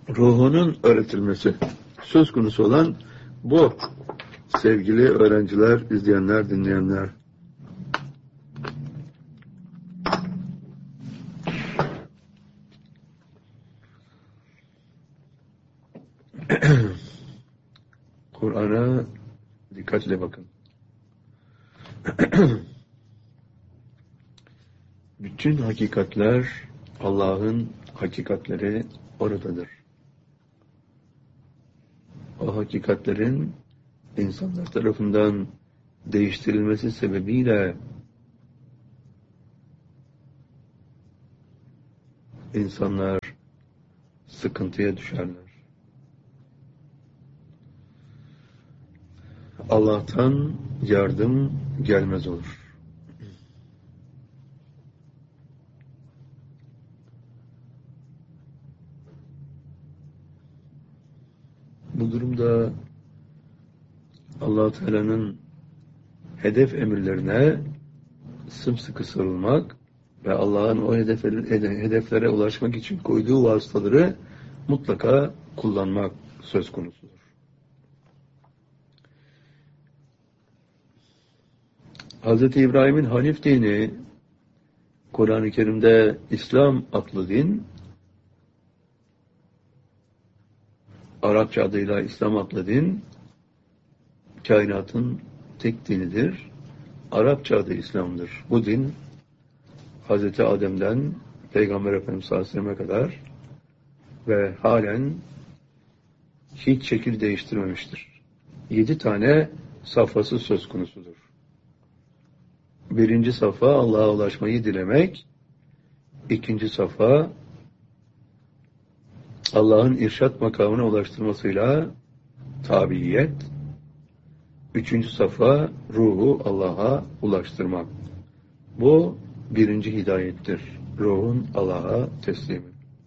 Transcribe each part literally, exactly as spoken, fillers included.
ruhunun öğretilmesi söz konusu olan bu, sevgili öğrenciler, izleyenler, dinleyenler. Kur'an'a dikkatle bakın. Bütün hakikatler, Allah'ın hakikatleri oradadır. O hakikatlerin insanlar tarafından değiştirilmesi sebebiyle insanlar sıkıntıya düşerler. Allah'tan yardım gelmez olur. Bu durumda Allah-u Teala'nın hedef emirlerine sımsıkı sarılmak ve Allah'ın o hedeflere ulaşmak için koyduğu vasıtaları mutlaka kullanmak söz konusudur. Hazreti İbrahim'in Hanif dini, Kur'an-ı Kerim'de İslam adlı din, Arapça adıyla İslam adlı din, kainatın tek dinidir. Arapça adı İslam'dır. Bu din, Hazreti Adem'den Peygamber Efendimiz sallallahu aleyhi ve sellem'e kadar ve halen hiç şekil değiştirmemiştir. Yedi tane safhası söz konusudur. Birinci safha Allah'a ulaşmayı dilemek, ikinci safha Allah'ın irşat makamına ulaştırmasıyla tabiyet, üçüncü safha ruhu Allah'a ulaştırmak. Bu birinci hidayettir. Ruhun Allah'a teslimi.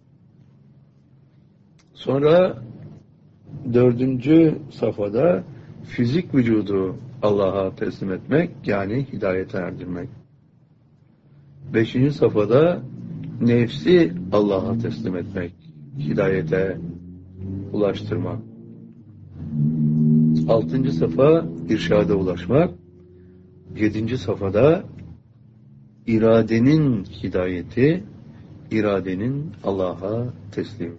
Sonra dördüncü safhada fizik vücudu Allah'a teslim etmek, yani hidayete erdirmek. Beşinci safhada nefsi Allah'a teslim etmek, hidayete ulaştırmak. Altıncı safa irşada ulaşmak. Yedinci safhada iradenin hidayeti, iradenin Allah'a teslimi.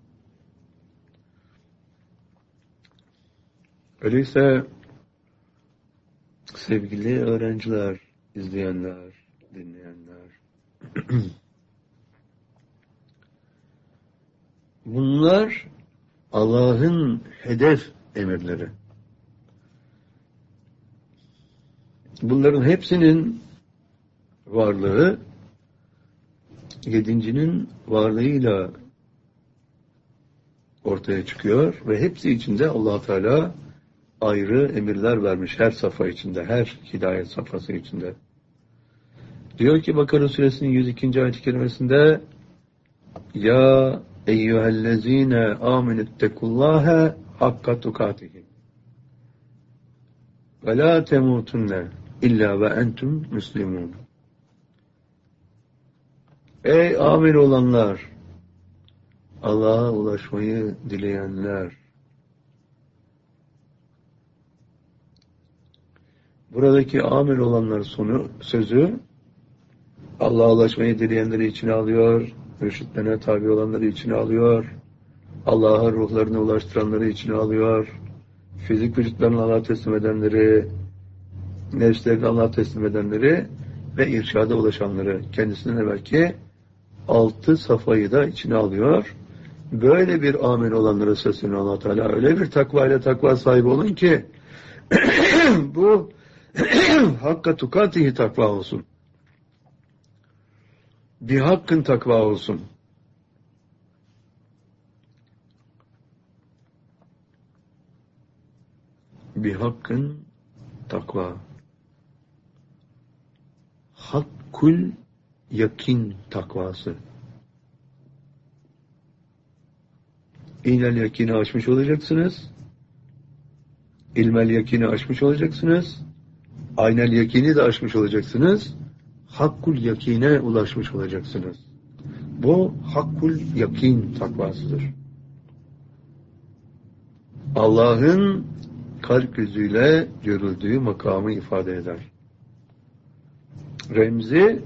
Öyleyse sevgili öğrenciler, izleyenler, dinleyenler, bunlar Allah'ın hedef emirleri. Bunların hepsinin varlığı, yedincinin varlığıyla ortaya çıkıyor ve hepsi içinde Allah Teala ayrı emirler vermiş her safha içinde, her hidayet safhası içinde. Diyor ki Bakara suresinin yüz ikinci ayet-i kerimesinde: Ya eyyühellezine amenüttekullâhe hakka tukâtihi ve lâ temûtunne illa ve entüm müslimûn. Ey amin olanlar, Allah'a ulaşmayı dileyenler, buradaki amir olanlar sonu sözü Allah'a ulaşmayı dileyenleri içine alıyor, mürşitlerine tabi olanları içine alıyor, Allah'a ruhlarını ulaştıranları içine alıyor, fizik vücutlarını Allah'a teslim edenleri, nefslerini Allah'a teslim edenleri ve irşada ulaşanları, kendisinden evvelki altı safhayı da içine alıyor. Böyle bir amir olanlara sesleniyor Allah Teala. Öyle bir takva ile takva sahibi olun ki bu hakka tukatihi takva olsun. Bir hakkın takva olsun. Bir hakkın takva. Hakkul yakin takvası. İlmel yakini aşmış olacaksınız. İlmel yakini aşmış olacaksınız. Aynel yakini de aşmış olacaksınız. Hakkul yakine ulaşmış olacaksınız. Bu hakkul yakin takvasıdır. Allah'ın kalp gözüyle görüldüğü makamı ifade eder. Remzi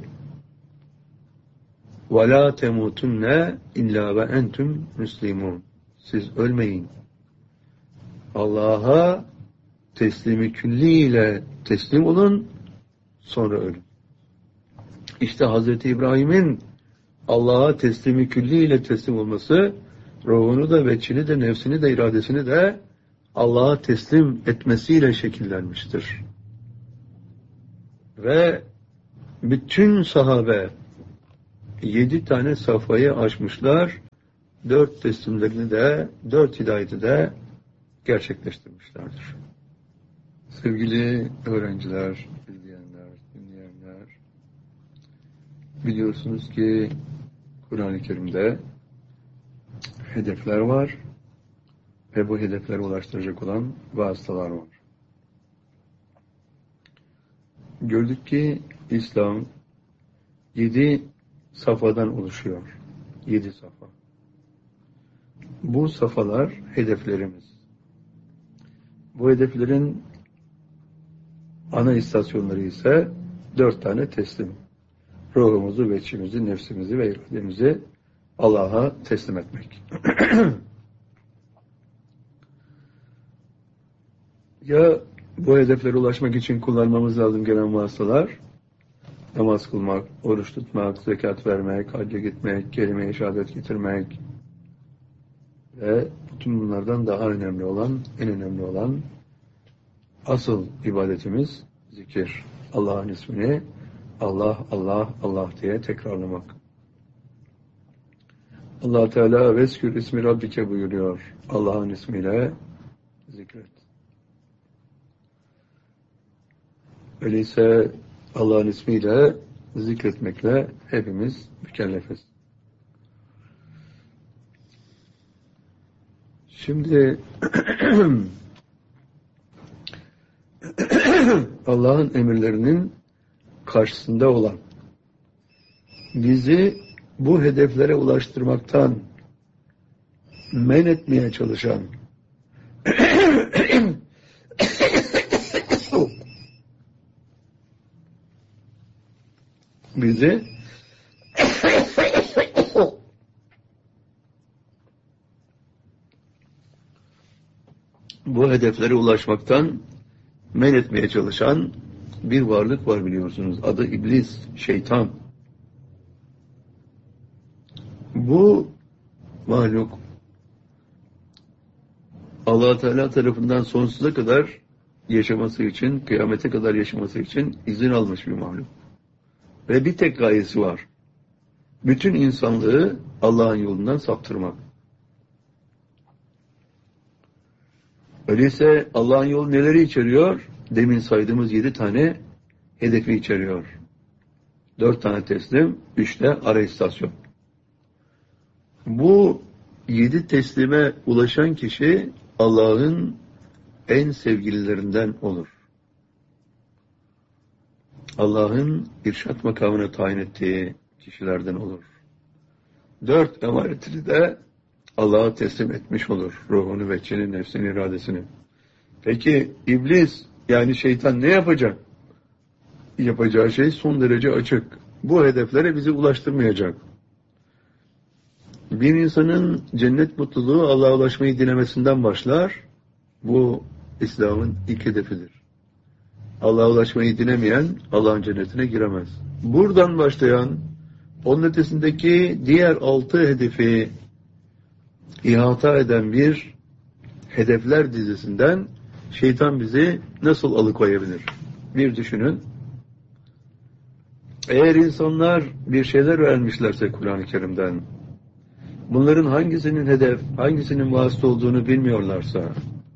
وَلَا تَمُوتُنَّ اِلَّا وَاَنْتُمْ مُسْلِمُونَ. Siz ölmeyin. Allah'a teslimi külliyle teslim olun, sonra ölün. İşte Hazreti İbrahim'in Allah'a teslimi külliyle teslim olması, ruhunu da, veçini de, nefsini de, iradesini de Allah'a teslim etmesiyle şekillenmiştir. Ve bütün sahabe yedi tane safhayı aşmışlar, dört teslimlerini de, dört hidayeti de gerçekleştirmişlerdir. Sevgili öğrenciler, izleyenler, dinleyenler, biliyorsunuz ki Kur'an-ı Kerim'de hedefler var ve bu hedeflere ulaştıracak olan vasıtalar var. Gördük ki İslam yedi safhadan oluşuyor. Yedi safa. Bu safalar hedeflerimiz. Bu hedeflerin ana istasyonları ise dört tane teslim. Ruhumuzu, veçimizi, nefsimizi ve irademizi Allah'a teslim etmek. Ya bu hedeflere ulaşmak için kullanmamız lazım gelen vasıtalar, namaz kılmak, oruç tutmak, zekat vermek, hacca gitmek, kelime-i şehadet getirmek ve bütün bunlardan daha önemli olan, en önemli olan asıl ibadetimiz zikir. Allah'ın ismini Allah, Allah, Allah diye tekrarlamak. Allah Teala veskür ismi Rabbike buyuruyor. Allah'ın ismiyle zikret. Öyleyse Allah'ın ismiyle zikretmekle hepimiz mükellefiz. Şimdi Allah'ın emirlerinin karşısında olan, bizi bu hedeflere ulaştırmaktan men etmeye çalışan bizi bu hedeflere ulaşmaktan men etmeye çalışan bir varlık var biliyorsunuz. Adı İblis, şeytan. Bu mahluk Allah Teala tarafından sonsuza kadar yaşaması için, kıyamete kadar yaşaması için izin almış bir mahluk. Ve bir tek gayesi var. Bütün insanlığı Allah'ın yolundan saptırmak. Öyleyse Allah'ın yolu neleri içeriyor? Demin saydığımız yedi tane hedefi içeriyor. Dört tane teslim, üç de ara istasyon. Bu yedi teslime ulaşan kişi Allah'ın en sevgililerinden olur. Allah'ın irşat makamına tayin ettiği kişilerden olur. Dört emanetini de Allah'a teslim etmiş olur. Ruhunu, veçini, nefsini, iradesini. Peki iblis, yani şeytan ne yapacak? Yapacağı şey son derece açık. Bu hedeflere bizi ulaştırmayacak. Bir insanın cennet mutluluğu Allah'a ulaşmayı dilemesinden başlar. Bu İslam'ın ilk hedefidir. Allah'a ulaşmayı dilemeyen Allah'ın cennetine giremez. Buradan başlayan onun ötesindeki diğer altı hedefi ihata eden bir hedefler dizisinden şeytan bizi nasıl alıkoyabilir? Bir düşünün. Eğer insanlar bir şeyler öğrenmişlerse Kur'an-ı Kerim'den, bunların hangisinin hedef, hangisinin vasıta olduğunu bilmiyorlarsa,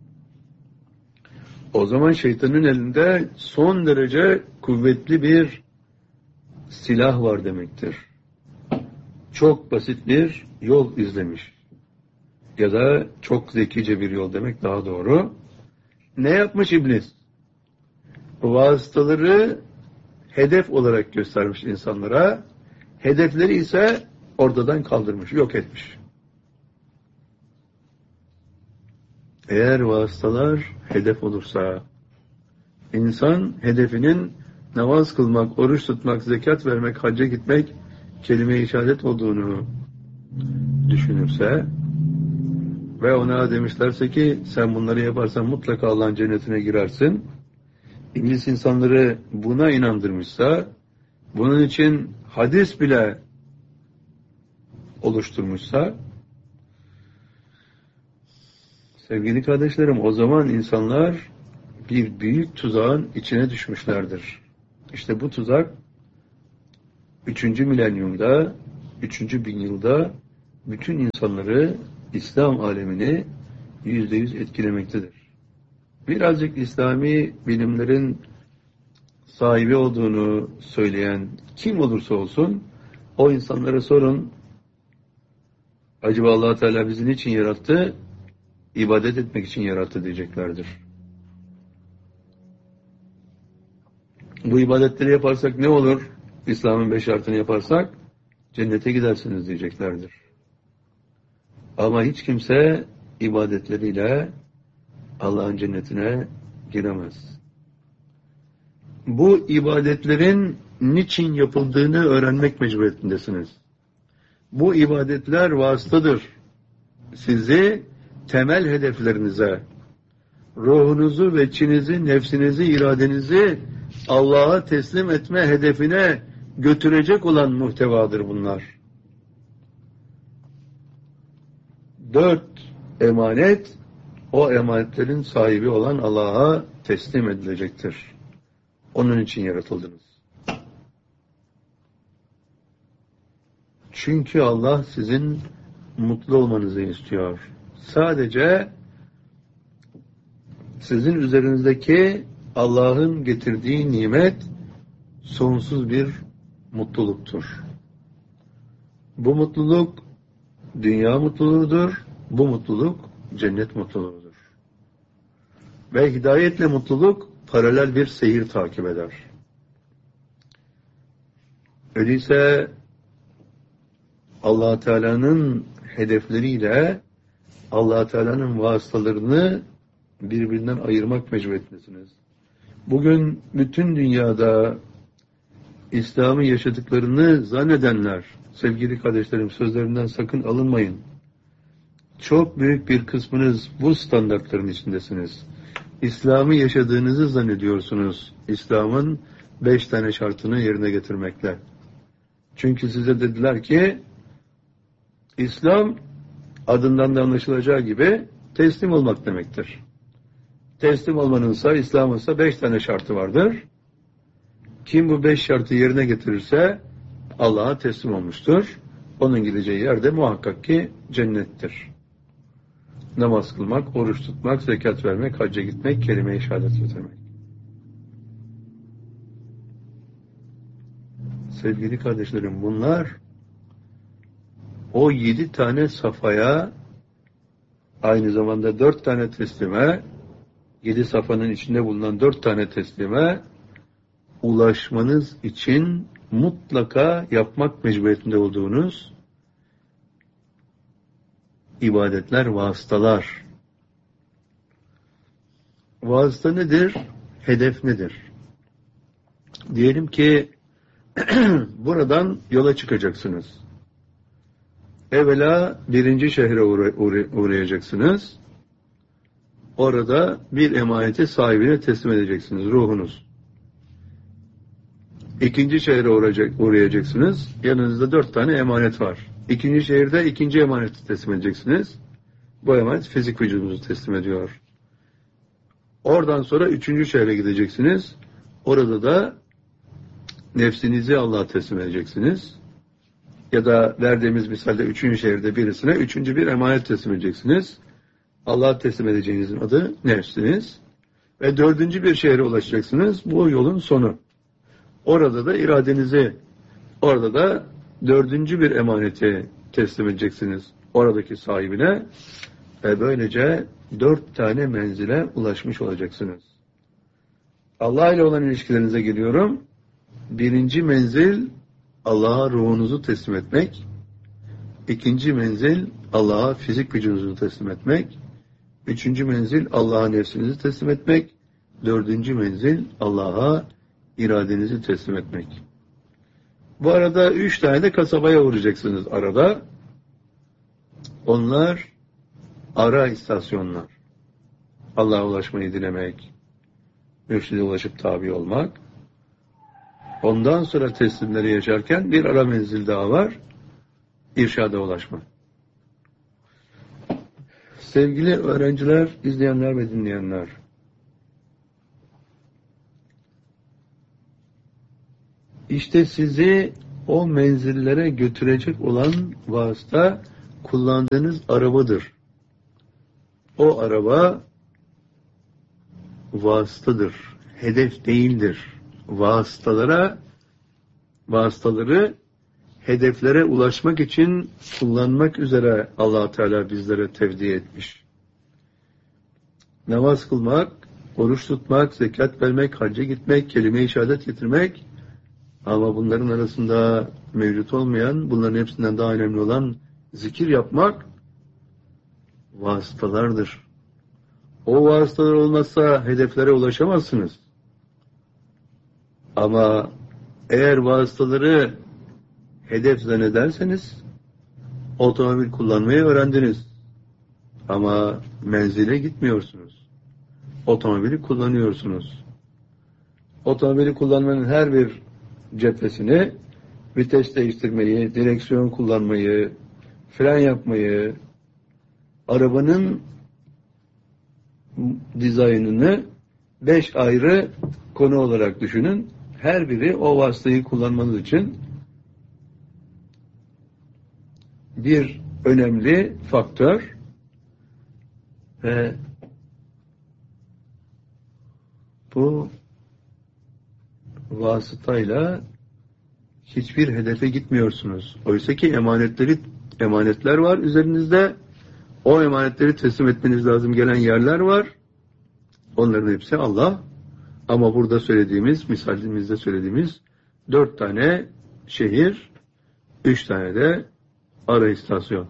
o zaman şeytanın elinde son derece kuvvetli bir silah var demektir. Çok basit bir yol izlemiş. Ya da çok zekice bir yol demek daha doğru. Ne yapmış iblis? Vasıtaları hedef olarak göstermiş insanlara, hedefleri ise ortadan kaldırmış, yok etmiş. Eğer vasıtalar hedef olursa, insan hedefinin namaz kılmak, oruç tutmak, zekat vermek, hacca gitmek, kelime-i şehadet olduğunu düşünürse ve ona demişlerse ki sen bunları yaparsan mutlaka Allah'ın cennetine girersin. İblis insanları buna inandırmışsa, bunun için hadis bile oluşturmuşsa, sevgili kardeşlerim, o zaman insanlar bir büyük tuzağın içine düşmüşlerdir. İşte bu tuzak üçüncü milenyumda, üçüncü bin yılda bütün insanları, İslam alemini yüzde yüz etkilemektedir. Birazcık İslami bilimlerin sahibi olduğunu söyleyen kim olursa olsun, o insanlara sorun, acaba Allah Teala bizi niçin yarattı? İbadet etmek için yarattı diyeceklerdir. Bu ibadetleri yaparsak ne olur? İslam'ın beş şartını yaparsak cennete gidersiniz diyeceklerdir. Ama hiç kimse ibadetleriyle Allah'ın cennetine giremez. Bu ibadetlerin niçin yapıldığını öğrenmek mecburiyetindesiniz. Bu ibadetler vasıtadır. Sizi temel hedeflerinize, ruhunuzu ve içinizi, nefsinizi, iradenizi Allah'a teslim etme hedefine götürecek olan muhtevadır bunlar. Dört emanet, o emanetlerin sahibi olan Allah'a teslim edilecektir. Onun için yaratıldınız. Çünkü Allah sizin mutlu olmanızı istiyor. Sadece sizin üzerinizdeki Allah'ın getirdiği nimet sonsuz bir mutluluktur. Bu mutluluk dünya mutluluğudur. Bu mutluluk cennet mutluluğudur. Ve hidayetle mutluluk paralel bir seyir takip eder. Öyleyse Allah Teala'nın hedefleriyle Allah Teala'nın vasıtalarını birbirinden ayırmak mecburiyetindesiniz. Bugün bütün dünyada İslam'ı yaşadıklarını zannedenler, sevgili kardeşlerim, sözlerimden sakın alınmayın. Çok büyük bir kısmınız bu standartların içindesiniz. İslam'ı yaşadığınızı zannediyorsunuz. İslam'ın beş tane şartını yerine getirmekle. Çünkü size dediler ki İslam adından da anlaşılacağı gibi teslim olmak demektir. Teslim olmanınsa, İslam'ınsa beş tane şartı vardır. Kim bu beş şartı yerine getirirse Allah'a teslim olmuştur. Onun gideceği yerde muhakkak ki cennettir. Namaz kılmak, oruç tutmak, zekat vermek, hacca gitmek, kelime-i şehadet getirmek. Sevgili kardeşlerim, bunlar o yedi tane safhaya, aynı zamanda dört tane teslime, yedi safhanın içinde bulunan dört tane teslime ulaşmanız için mutlaka yapmak mecburiyetinde olduğunuz ibadetler, vasıtalar. Vasıta nedir? Hedef nedir? Diyelim ki buradan yola çıkacaksınız. Evvela birinci şehre uğrayacaksınız. Orada bir emaneti sahibine teslim edeceksiniz, ruhunuz. İkinci şehre uğrayacaksınız. Yanınızda dört tane emanet var. İkinci şehirde ikinci emaneti teslim edeceksiniz. Bu emanet fizik vücudunuzu teslim ediyor. Oradan sonra üçüncü şehre gideceksiniz. Orada da nefsinizi Allah'a teslim edeceksiniz. Ya da verdiğimiz misalde üçüncü şehirde birisine üçüncü bir emanet teslim edeceksiniz. Allah'a teslim edeceğinizin adı nefsiniz. Ve dördüncü bir şehre ulaşacaksınız. Bu yolun sonu. Orada da iradenizi, orada da dördüncü bir emaneti teslim edeceksiniz oradaki sahibine ve böylece dört tane menzile ulaşmış olacaksınız. Allah ile olan ilişkilerinize geliyorum. Birinci menzil Allah'a ruhunuzu teslim etmek. İkinci menzil Allah'a fizik vücudunuzu teslim etmek. Üçüncü menzil Allah'a nefsinizi teslim etmek. Dördüncü menzil Allah'a iradenizi teslim etmek. Bu arada üç tane de kasabaya uğrayacaksınız arada. Onlar ara istasyonlar. Allah'a ulaşmayı dilemek, mürşide ulaşıp tabi olmak. Ondan sonra teslimleri yaşarken bir ara menzil daha var. İrşada ulaşmak. Sevgili öğrenciler, izleyenler ve dinleyenler. İşte sizi o menzillere götürecek olan vasıta kullandığınız arabadır. O araba vasıtadır. Hedef değildir. Vasıtalara, vasıtaları hedeflere ulaşmak için kullanmak üzere Allah Teala bizlere tevdi etmiş. Namaz kılmak, oruç tutmak, zekat vermek, hacca gitmek, kelime-i şehadet getirmek, ama bunların arasında mevcut olmayan, bunların hepsinden daha önemli olan zikir yapmak vasıtalardır. O vasıtalar olmazsa hedeflere ulaşamazsınız. Ama eğer vasıtaları hedef zannederseniz otomobil kullanmayı öğrendiniz. Ama menzile gitmiyorsunuz. Otomobili kullanıyorsunuz. Otomobili kullanmanın her bir cephesini, vites değiştirmeyi, direksiyon kullanmayı, fren yapmayı, arabanın dizaynını beş ayrı konu olarak düşünün. Her biri o vasıtayı kullanmanız için bir önemli faktör ve bu vasıtayla hiçbir hedefe gitmiyorsunuz. Oysa ki emanetleri, emanetler var üzerinizde. O emanetleri teslim etmeniz lazım gelen yerler var. Onların hepsi Allah. Ama burada söylediğimiz, misalimizde söylediğimiz dört tane şehir, üç tane de ara istasyon.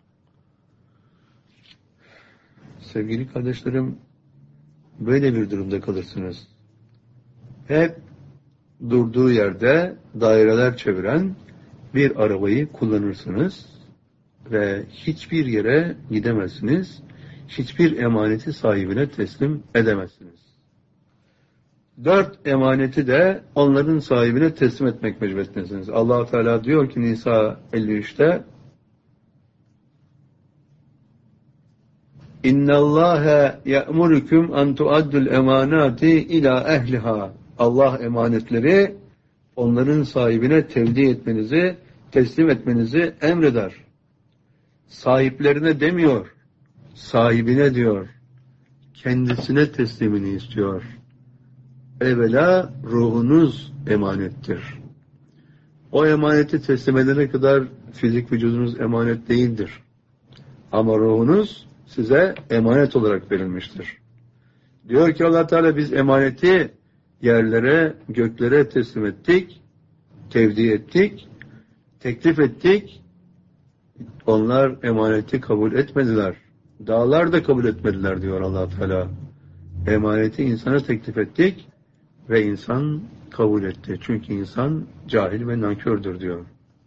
Sevgili kardeşlerim, böyle bir durumda kalırsınız. Hep durduğu yerde daireler çeviren bir arabayı kullanırsınız ve hiçbir yere gidemezsiniz. Hiçbir emaneti sahibine teslim edemezsiniz. Dört emaneti de onların sahibine teslim etmek mecburiyetindesiniz. Allah Teala diyor ki Nisa elli üçte İnna Allaha ya'murukum en tu'addul emanati ila ehliha. Allah emanetleri onların sahibine tevdi etmenizi, teslim etmenizi emreder. Sahiplerine demiyor, sahibine diyor. Kendisine teslimini istiyor. Evvela ruhunuz emanettir. O emaneti teslim edene kadar fizik vücudunuz emanet değildir. Ama ruhunuz size emanet olarak verilmiştir. Diyor ki Allah Teala biz emaneti yerlere, göklere teslim ettik, tevdi ettik, teklif ettik. Onlar emaneti kabul etmediler. Dağlar da kabul etmediler diyor Allah Teala. Emaneti insana teklif ettik ve insan kabul etti. Çünkü insan cahil ve nankördür diyor.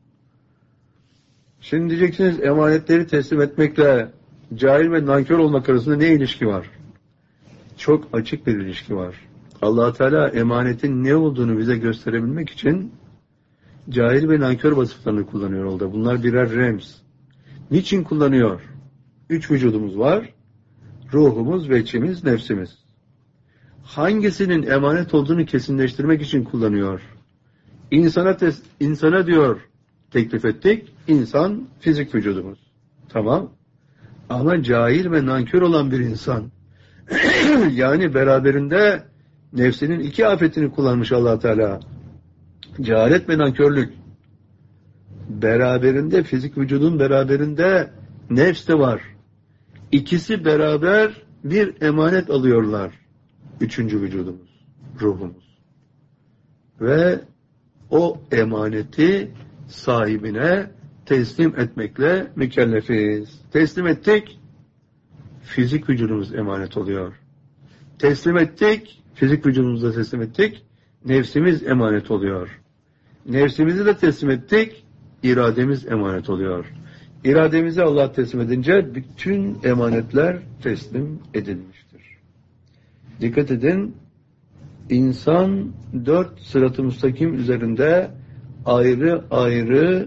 Şimdi diyeceksiniz emanetleri teslim etmekle cahil ve nankör olmak arasında ne ilişki var? Çok açık bir ilişki var. Allah Teala emanetin ne olduğunu bize gösterebilmek için cahil ve nankör vasıflarını kullanıyor orada. Bunlar birer remz. Niçin kullanıyor? Üç vücudumuz var. Ruhumuz, veçimiz, nefsimiz. Hangisinin emanet olduğunu kesinleştirmek için kullanıyor? İnsana, tes- insana diyor teklif ettik. İnsan fizik vücudumuz. Tamam. Ama cahil ve nankör olan bir insan yani beraberinde nefsinin iki afetini kullanmış Allah Teala. Cehalet ve nankörlük. Beraberinde fizik vücudun beraberinde nefs de var. İkisi beraber bir emanet alıyorlar. Üçüncü vücudumuz, ruhumuz. Ve o emaneti sahibine teslim etmekle mükellefiz. Teslim ettik. fizik vücudumuz emanet oluyor. Teslim ettik, fizik vücudumuzu da teslim ettik, nefsimiz emanet oluyor. Nefsimizi de teslim ettik, irademiz emanet oluyor. İrademizi Allah teslim edince bütün emanetler teslim edilmiştir. Dikkat edin, insan dört sırat-ı müstakim üzerinde ayrı ayrı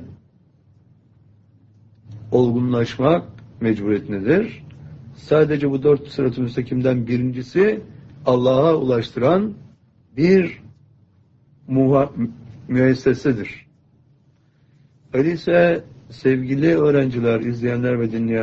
olgunlaşmak mecburiyetindedir. Sadece bu dört sırat-ı müstakimden birincisi Allah'a ulaştıran bir muha- müessesedir. Öyleyse sevgili öğrenciler, izleyenler ve dinleyenler,